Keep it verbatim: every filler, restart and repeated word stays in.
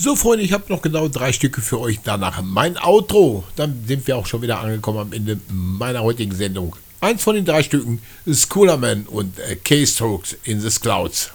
So, Freunde, ich habe noch genau drei Stücke für euch. Danach mein Outro. Dann sind wir auch schon wieder angekommen am Ende meiner heutigen Sendung. Eins von den drei Stücken ist Cooler Man und äh, K-Strokes in the Clouds.